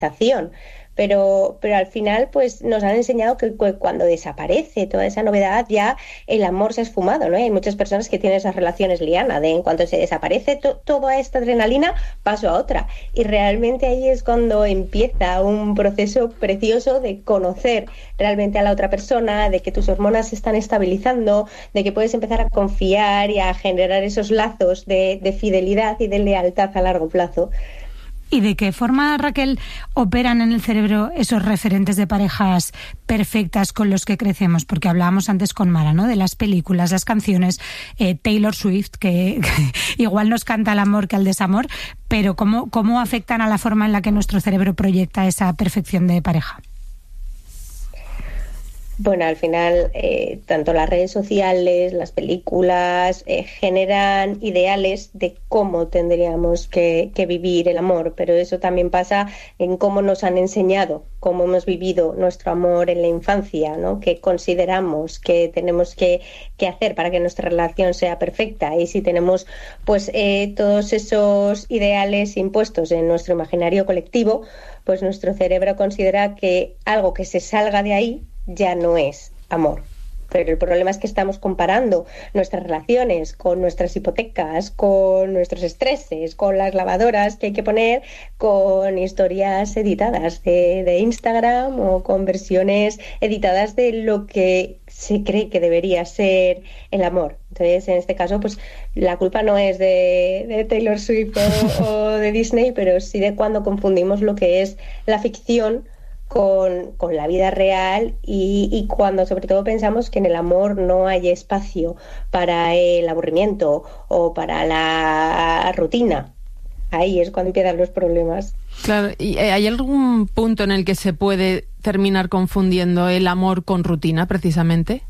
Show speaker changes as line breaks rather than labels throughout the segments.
Pero al final pues nos han enseñado que cuando desaparece toda esa novedad ya el amor se ha esfumado, ¿no? Hay muchas personas que tienen esas relaciones liana, de en cuanto se desaparece toda esta adrenalina, paso a otra. Y realmente ahí es cuando empieza un proceso precioso de conocer realmente a la otra persona, de que tus hormonas se están estabilizando, de que puedes empezar a confiar y a generar esos lazos de fidelidad y de lealtad a largo plazo.
¿Y de qué forma, Raquel, operan en el cerebro esos referentes de parejas perfectas con los que crecemos? Porque hablábamos antes con Mara, ¿no?, de las películas, las canciones, Taylor Swift, que igual nos canta al amor que al desamor, pero ¿cómo afectan a la forma en la que nuestro cerebro proyecta esa perfección de pareja?
Bueno, al final, tanto las redes sociales, las películas, generan ideales de cómo tendríamos que vivir el amor, pero eso también pasa en cómo nos han enseñado, cómo hemos vivido nuestro amor en la infancia, ¿no?, qué consideramos que tenemos que hacer para que nuestra relación sea perfecta. Y si tenemos pues todos esos ideales impuestos en nuestro imaginario colectivo, pues nuestro cerebro considera que algo que se salga de ahí ya no es amor. Pero el problema es que estamos comparando nuestras relaciones con nuestras hipotecas, con nuestros estreses, con las lavadoras que hay que poner, con historias editadas de Instagram o con versiones editadas de lo que se cree que debería ser el amor. Entonces, en este caso, pues la culpa no es de Taylor Swift o de Disney, pero sí de cuando confundimos lo que es la ficción con la vida real y cuando sobre todo pensamos que en el amor no hay espacio para el aburrimiento o para la rutina. Ahí es cuando empiezan los problemas.
Claro, ¿y hay algún punto en el que se puede terminar confundiendo el amor con rutina, precisamente?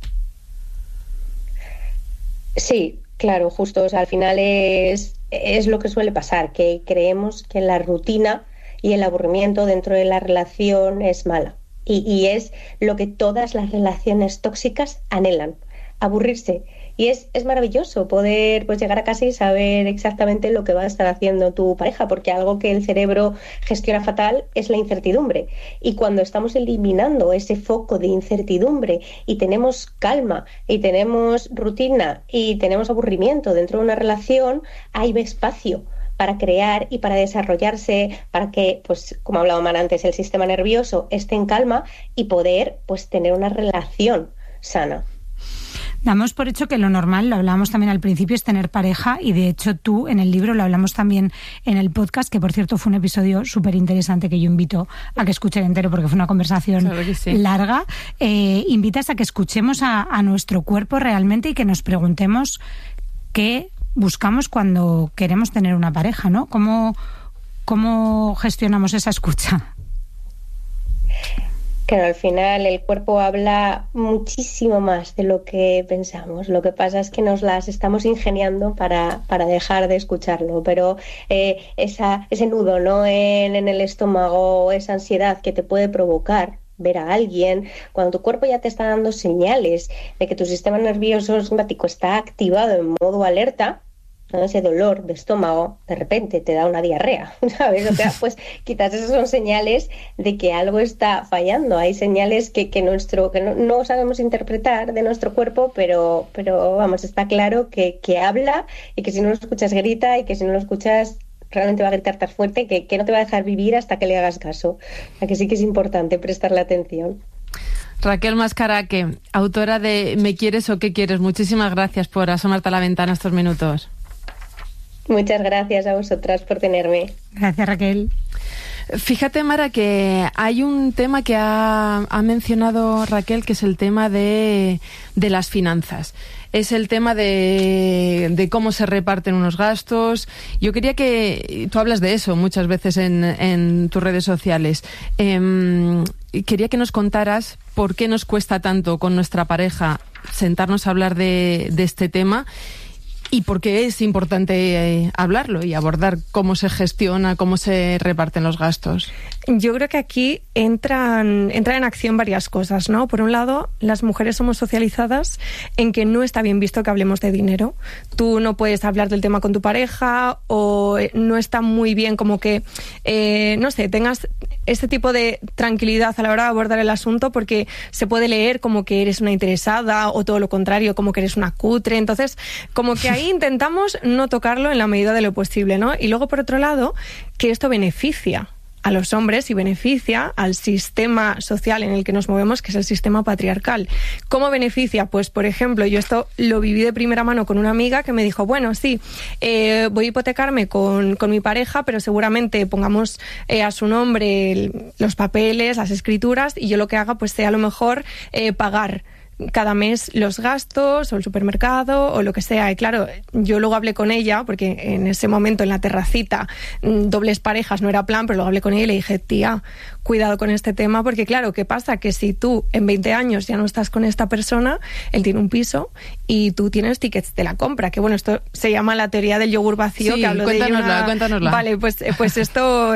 Sí, claro, justo. O sea, al final es lo que suele pasar, que creemos que la rutina y el aburrimiento dentro de la relación es mala. Y es lo que todas las relaciones tóxicas anhelan, aburrirse. Y es maravilloso poder pues llegar a casa y saber exactamente lo que va a estar haciendo tu pareja, porque algo que el cerebro gestiona fatal es la incertidumbre. Y cuando estamos eliminando ese foco de incertidumbre y tenemos calma y tenemos rutina y tenemos aburrimiento dentro de una relación, hay espacio para crear y para desarrollarse, para que, pues como hablábamos antes, el sistema nervioso esté en calma y poder pues tener una relación sana.
Damos por hecho que lo normal, lo hablábamos también al principio, es tener pareja, y de hecho tú en el libro, lo hablamos también en el podcast, que por cierto fue un episodio súper interesante que yo invito a que escuchen entero porque fue una conversación larga. Invitas a que escuchemos a nuestro cuerpo realmente y que nos preguntemos qué buscamos cuando queremos tener una pareja, ¿no? ¿Cómo gestionamos esa escucha?
Claro, al final el cuerpo habla muchísimo más de lo que pensamos. Lo que pasa es que nos las estamos ingeniando para dejar de escucharlo. Pero ese nudo, ¿no?, en el estómago, esa ansiedad que te puede provocar ver a alguien, cuando tu cuerpo ya te está dando señales de que tu sistema nervioso simpático está activado en modo alerta, ¿no?, ese dolor de estómago, de repente te da una diarrea, ¿sabes? O sea, pues quizás esas son señales de que algo está fallando. Hay señales que no sabemos interpretar de nuestro cuerpo, pero vamos, está claro que habla, y que si no lo escuchas grita, y que si no lo escuchas realmente va a gritar tan fuerte que no te va a dejar vivir hasta que le hagas caso. O sea, que sí que es importante prestarle atención.
Raquel Mascaraque, autora de ¿Me quieres o qué quieres? Muchísimas gracias por asomarte a la ventana estos minutos.
Muchas gracias a vosotras por tenerme.
Gracias, Raquel.
Fíjate, Mara, que hay un tema que ha mencionado Raquel, que es el tema de las finanzas. Es el tema de cómo se reparten unos gastos. Yo quería que... Tú hablas de eso muchas veces en tus redes sociales. Quería que nos contaras por qué nos cuesta tanto con nuestra pareja sentarnos a hablar de este tema ¿Y por qué es importante hablarlo y abordar cómo se gestiona, cómo se reparten los gastos?
Yo creo que aquí entran en acción varias cosas, ¿no? Por un lado, las mujeres somos socializadas en que no está bien visto que hablemos de dinero. Tú no puedes hablar del tema con tu pareja, o no está muy bien como que, no sé, tengas este tipo de tranquilidad a la hora de abordar el asunto, porque se puede leer como que eres una interesada, o todo lo contrario, como que eres una cutre. Entonces, como que ahí intentamos no tocarlo en la medida de lo posible, ¿no? Y luego, por otro lado, que esto beneficia a los hombres y beneficia al sistema social en el que nos movemos, que es el sistema patriarcal. ¿Cómo beneficia? Pues, por ejemplo, yo esto lo viví de primera mano con una amiga que me dijo, bueno, sí, voy a hipotecarme con mi pareja, pero seguramente pongamos a su nombre los papeles, las escrituras, y yo lo que haga pues sea a lo mejor pagar cada mes los gastos o el supermercado o lo que sea. Y claro, yo luego hablé con ella, porque en ese momento en la terracita dobles parejas no era plan, pero luego hablé con ella y le dije, tía, cuidado con este tema, porque claro, ¿qué pasa? Que si tú en 20 años ya no estás con esta persona, él tiene un piso y tú tienes tickets de la compra, que bueno, esto se llama la teoría del yogur vacío,
sí,
que hablo de ella.
Cuéntanosla.
Vale, pues esto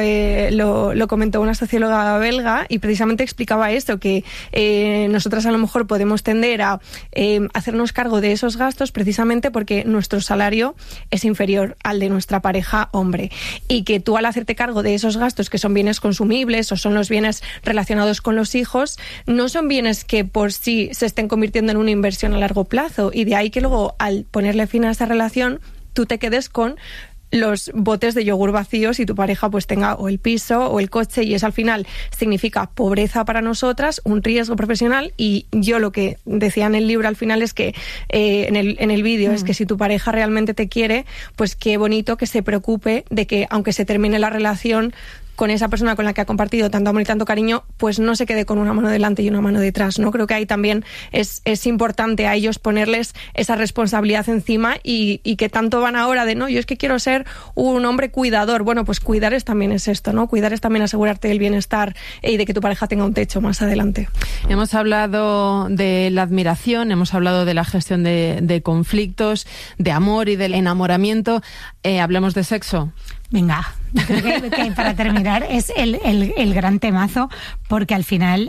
lo comentó una socióloga belga y precisamente explicaba esto, que nosotras a lo mejor podemos tender a hacernos cargo de esos gastos precisamente porque nuestro salario es inferior al de nuestra pareja hombre, y que tú, al hacerte cargo de esos gastos que son bienes consumibles o son los bienes relacionados con los hijos, no son bienes que por sí se estén convirtiendo en una inversión a largo plazo, y de ahí que luego, al ponerle fin a esa relación, tú te quedes con los botes de yogur vacíos y tu pareja pues tenga o el piso o el coche, y eso al final significa pobreza para nosotras, un riesgo profesional. Y yo lo que decía en el libro al final es que en el vídeo es que si tu pareja realmente te quiere, pues qué bonito que se preocupe de que aunque se termine la relación con esa persona con la que ha compartido tanto amor y tanto cariño, pues no se quede con una mano delante y una mano detrás, ¿no? Creo que ahí también es importante a ellos ponerles esa responsabilidad encima, y que tanto van ahora de, no, yo es que quiero ser un hombre cuidador. Bueno, pues cuidar también es esto, ¿no? Cuidar es también asegurarte del bienestar y de que tu pareja tenga un techo más adelante.
Hemos hablado de la admiración, hemos hablado de la gestión de conflictos, de amor y del enamoramiento. Hablemos de sexo.
Venga, creo que para terminar es el gran temazo, porque al final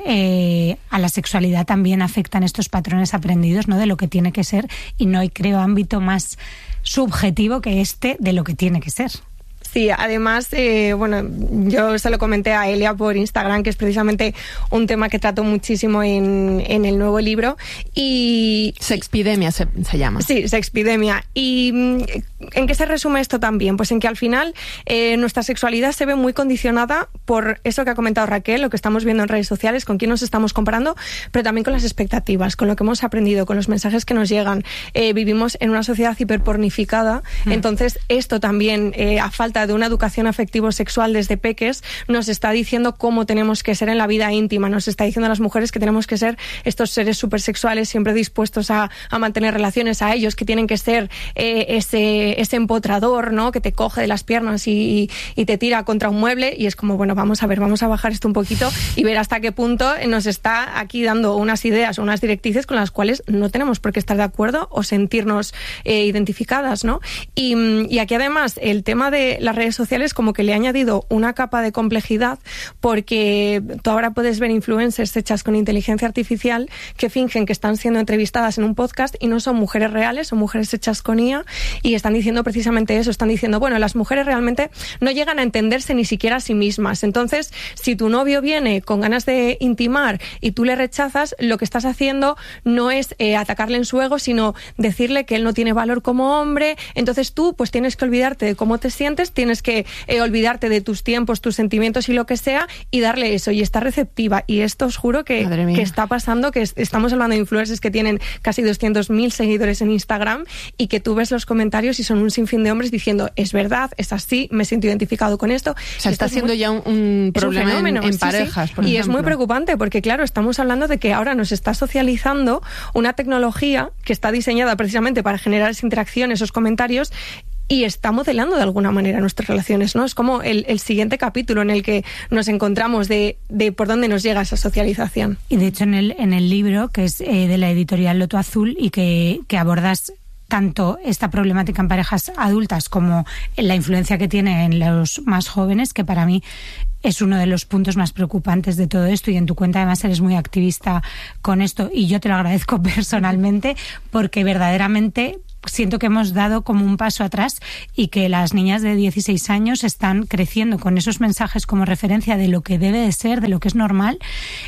a la sexualidad también afectan estos patrones aprendidos, ¿no? De lo que tiene que ser, y no hay, creo, ámbito más subjetivo que este de lo que tiene que ser.
Sí, además, bueno, yo se lo comenté a Elia por Instagram, que es precisamente un tema que trato muchísimo en el nuevo libro. Y
Sexpidemia se llama.
Sí, sexpidemia. ¿Y en qué se resume esto también? Pues en que al final nuestra sexualidad se ve muy condicionada por eso que ha comentado Raquel, lo que estamos viendo en redes sociales, con quién nos estamos comparando, pero también con las expectativas, con lo que hemos aprendido, con los mensajes que nos llegan. Vivimos en una sociedad hiperpornificada, entonces esto también, a falta de una educación afectivo-sexual desde peques, nos está diciendo cómo tenemos que ser en la vida íntima, nos está diciendo a las mujeres que tenemos que ser estos seres supersexuales, siempre dispuestos a mantener relaciones, a ellos que tienen que ser ese empotrador, ¿no? Que te coge de las piernas y te tira contra un mueble, y es como, bueno, vamos a bajar esto un poquito y ver hasta qué punto nos está aquí dando unas ideas, unas directrices con las cuales no tenemos por qué estar de acuerdo o sentirnos identificadas, ¿no? Y aquí además el tema de las redes sociales como que le ha añadido una capa de complejidad, porque tú ahora puedes ver influencers hechas con inteligencia artificial que fingen que están siendo entrevistadas en un podcast y no son mujeres reales, son mujeres hechas con IA, y están diciendo precisamente eso, están diciendo, bueno, las mujeres realmente no llegan a entenderse ni siquiera a sí mismas, entonces si tu novio viene con ganas de intimar y tú le rechazas, lo que estás haciendo no es atacarle en su ego, sino decirle que él no tiene valor como hombre, entonces tú pues tienes que olvidarte de cómo te sientes, tienes que olvidarte de tus tiempos, tus sentimientos y lo que sea, y darle eso, y estar receptiva. Y esto os juro que está pasando, que estamos hablando de influencers que tienen casi 200.000 seguidores en Instagram, y que tú ves los comentarios y son un sinfín de hombres diciendo, es verdad, es así, me siento identificado con esto.
O sea, está siendo ya un problema en parejas, por ejemplo.
Y es muy preocupante, porque claro, estamos hablando de que ahora nos está socializando una tecnología que está diseñada precisamente para generar esa interacción, esos comentarios, y está modelando de alguna manera nuestras relaciones, ¿no? Es como el siguiente capítulo en el que nos encontramos de por dónde nos llega esa socialización.
Y de hecho en el libro, que es de la editorial Loto Azul, y que abordas tanto esta problemática en parejas adultas como la influencia que tiene en los más jóvenes, que para mí es uno de los puntos más preocupantes de todo esto, y en tu cuenta además eres muy activista con esto, y yo te lo agradezco personalmente, porque verdaderamente siento que hemos dado como un paso atrás y que las niñas de 16 años están creciendo con esos mensajes como referencia de lo que debe de ser, de lo que es normal,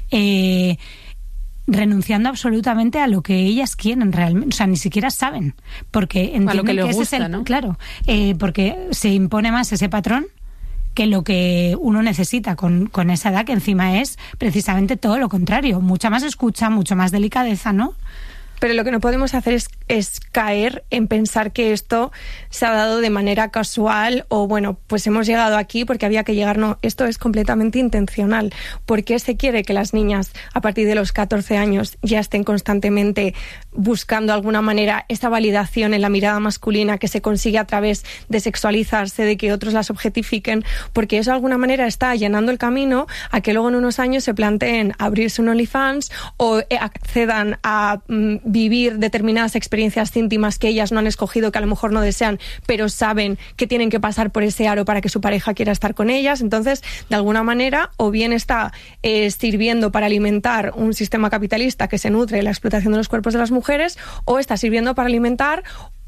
renunciando absolutamente a lo que ellas quieren realmente, o sea, ni siquiera saben, porque entienden
a lo que les
ese
gusta,
es el,
¿no?
Claro, porque se impone más ese patrón que lo que uno necesita con esa edad, que encima es precisamente todo lo contrario, mucha más escucha, mucho más delicadeza, ¿no?
Pero lo que no podemos hacer es caer en pensar que esto se ha dado de manera casual o, bueno, pues hemos llegado aquí porque había que llegar. No, esto es completamente intencional. ¿Por qué se quiere que las niñas a partir de los 14 años ya estén constantemente buscando de alguna manera esa validación en la mirada masculina que se consigue a través de sexualizarse, de que otros las objetifiquen? Porque eso de alguna manera está allanando el camino a que luego en unos años se planteen abrirse un OnlyFans o accedan a vivir determinadas experiencias íntimas que ellas no han escogido, que a lo mejor no desean, pero saben que tienen que pasar por ese aro para que su pareja quiera estar con ellas. Entonces, de alguna manera, o bien está sirviendo para alimentar un sistema capitalista que se nutre de la explotación de los cuerpos de las mujeres, o está sirviendo para alimentar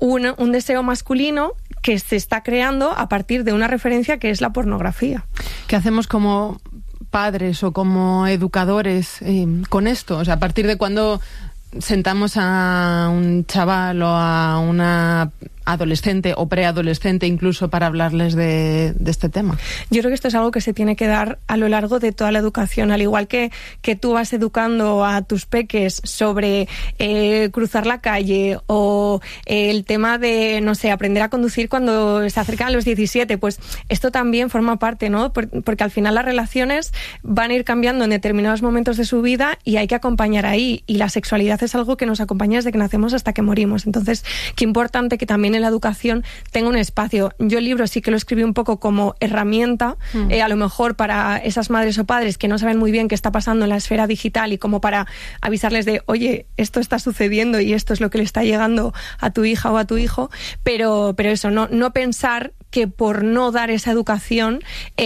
un deseo masculino que se está creando a partir de una referencia que es la pornografía.
¿Qué hacemos como padres o como educadores con esto? O sea, ¿a partir de cuándo sentamos a un chaval o a una adolescente o preadolescente incluso para hablarles de este tema?
Yo creo que esto es algo que se tiene que dar a lo largo de toda la educación, al igual que tú vas educando a tus peques sobre cruzar la calle o el tema de, no sé, aprender a conducir cuando se acercan a los 17, pues esto también forma parte, ¿no? Porque al final las relaciones van a ir cambiando en determinados momentos de su vida y hay que acompañar ahí, y la sexualidad es algo que nos acompaña desde que nacemos hasta que morimos. Entonces, qué importante que también en la educación tenga un espacio. Yo el libro sí que lo escribí un poco como herramienta, a lo mejor para esas madres o padres que no saben muy bien qué está pasando en la esfera digital, y como para avisarles de, oye, esto está sucediendo y esto es lo que le está llegando a tu hija o a tu hijo, pero eso, no pensar que por no dar esa educación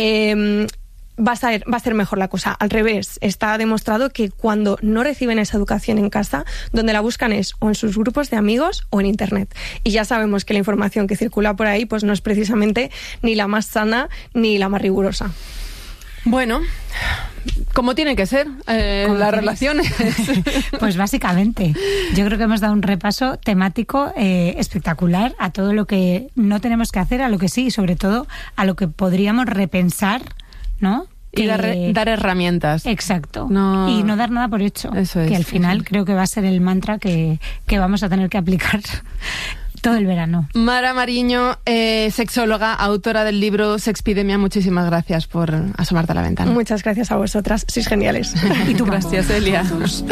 va a ser mejor la cosa. Al revés, está demostrado que cuando no reciben esa educación en casa, donde la buscan es o en sus grupos de amigos o en internet. Y ya sabemos que la información que circula por ahí pues no es precisamente ni la más sana ni la más rigurosa.
Bueno, como tiene que ser las relaciones.
Pues básicamente, yo creo que hemos dado un repaso temático espectacular a todo lo que no tenemos que hacer, a lo que sí, y sobre todo a lo que podríamos repensar, ¿no?
Y dar herramientas.
Exacto. Y no dar nada por hecho.
Eso es,
que al final creo que va a ser el mantra que vamos a tener que aplicar todo el verano.
Mara Mariño, sexóloga, autora del libro Sexpidemia, muchísimas gracias por asomarte a la ventana.
Muchas gracias a vosotras, sois geniales.
Y tú, gracias, Elia.